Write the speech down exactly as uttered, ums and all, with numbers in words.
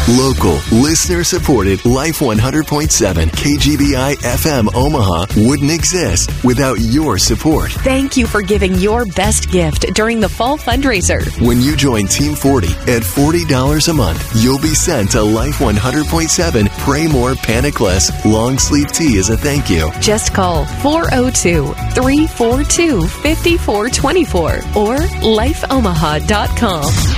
Local, listener-supported Life one hundred point seven K G B I F M Omaha wouldn't exist without your support. Thank you for giving your best gift during the fall fundraiser. When you join Team forty at forty dollars a month, you'll be sent a Life one hundred point seven Pray More Panic Less long sleeve tee as a thank you. Just call four oh two, three four two, five four two four or life omaha dot com.